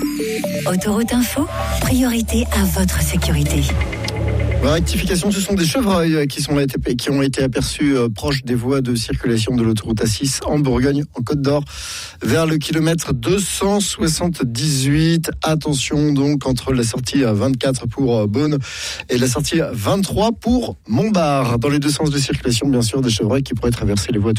Autoroute Info, priorité à votre sécurité. Rectification, ce sont des chevreuils qui ont été aperçus proches des voies de circulation de l'autoroute A6 en Bourgogne, en Côte d'Or, vers le kilomètre 278. Attention donc entre la sortie 24 pour Beaune et la sortie 23 pour Montbard. Dans les deux sens de circulation, bien sûr, des chevreuils qui pourraient traverser les voies